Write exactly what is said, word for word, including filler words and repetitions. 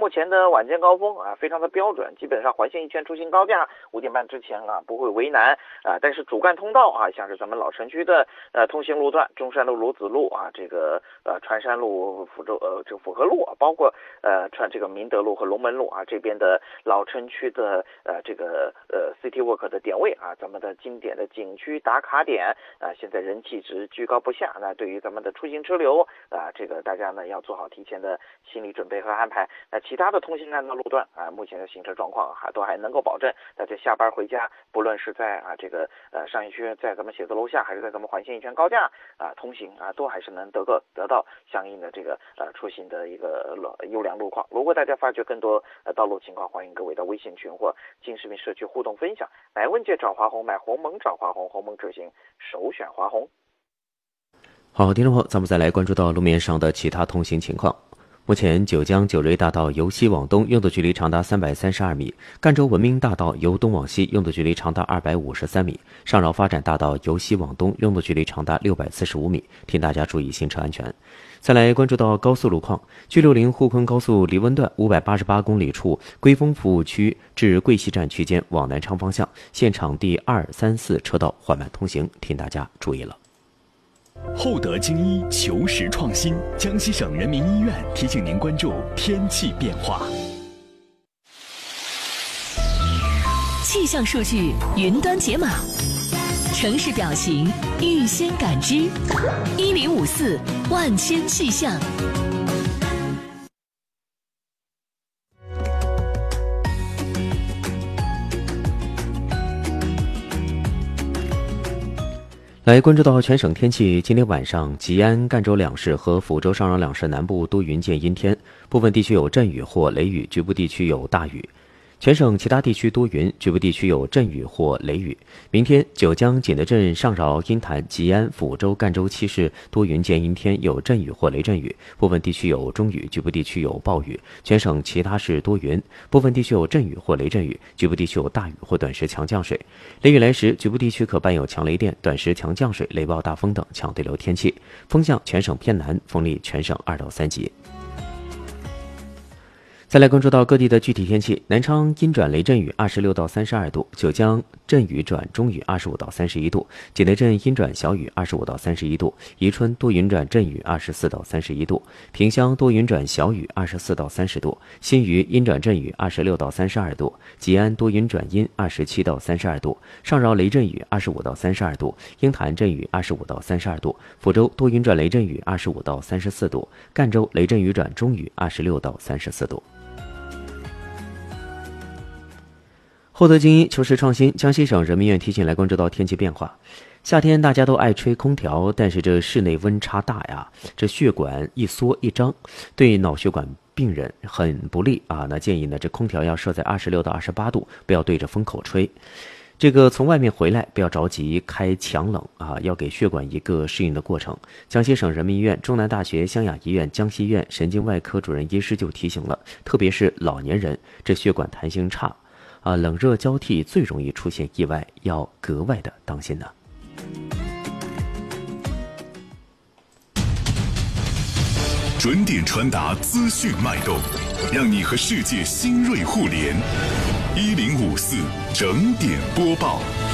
目前的晚间高峰啊，非常的标准，基本上环线一圈出行高架五点半之前啊不会为难啊。但是主干通道啊，像是咱们老城区的呃通行路段，中山路、罗子路啊，这个呃川山路、福州呃这个府河路啊，包括呃川这个明德路和龙门路啊这边的老城区的呃这个呃 City Walk 的点位啊，咱们的经典的景区打卡点啊，现在人气值居高不下。那对于咱们的出行车流啊，这个大家呢要做好提前的心理准备和安排。那其他的通行干道路段啊，目前的行车状况还都还能够保证大家下班回家，不论是在啊这个呃商业区，在咱们写字楼下，还是在咱们环线一圈高架啊通行啊，都还是能得个得到相应的这个呃出行的一个优良路况。如果大家发觉更多呃道路情况，欢迎各位到微信群或金视频社区互动分享。买问界找华虹，买鸿蒙找华虹，鸿蒙车型首选华虹。 好，听众朋友，咱们再来关注到路面上的其他通行情况。目前，九江九瑞大道由西往东用的距离长达三百三十二米，赣州文明大道由东往西用的距离长达二百五十三米，上饶发展大道由西往东用的距离长达六百四十五米，请大家注意行车安全。再来关注到高速路况， G六零 沪昆高速黎温段五百八十八公里处归丰服务区至桂溪站区间往南昌方向，现场第二、三、四车道缓慢通行，请大家注意了。 厚德精医求实创新，江西省人民医院提醒您关注天气变化。 气象数据云端解码，城市表情预先感知，一零五四万千气象。 来关注到全省天气，今天晚上吉安、赣州两市和福州、上饶两市南部多云见阴天，部分地区有阵雨或雷雨，局部地区有大雨。全省其他地区多云，局部地区有阵雨或雷雨。明天，九江、景德镇、上饶、鹰潭、吉安、抚州、赣州七市多云见阴天，有阵雨或雷阵雨，部分地区有中雨，局部地区有暴雨。全省其他市多云，部分地区有阵雨或雷阵雨，局部地区有大雨或短时强降水。雷雨来时，局部地区可伴有强雷电、短时强降水、雷暴大风等强对流天气。风向全省偏南，风力全省二到三级。再来关注到各地的具体天气，南昌阴转雷阵雨二十六到三十二度，九江阵雨转中雨二十五到三十一度，景德镇阴转小雨二十五到三十一度，宜春多云转阵雨二十四到三十一度，萍乡多云转小雨二十四到三十度，新余阴转阵雨二十六到三十二度，吉安多云转阴二十七到三十二度，上饶雷阵雨二十五到三十二度，鹰潭阵雨二十五到三十二度，抚州多云转雷阵雨二十五到三十四度，赣州雷阵雨转中雨二十六到三十四度。厚德精英求实创新，江西省人民医院提醒来关注到天气变化。夏天大家都爱吹空调，但是这室内温差大呀，这血管一缩一张，对脑血管病人很不利啊。那建议呢，这空调要设在二十六到二十八度，不要对着风口吹。这个从外面回来不要着急开强冷啊，要给血管一个适应的过程。江西省人民医院、中南大学湘雅医院江西院神经外科主任医师就提醒了，特别是老年人，这血管弹性差。啊，冷热交替最容易出现意外，要格外的当心呢。 准点传达资讯脉动，让你和世界新锐互联。一零五四整点播报。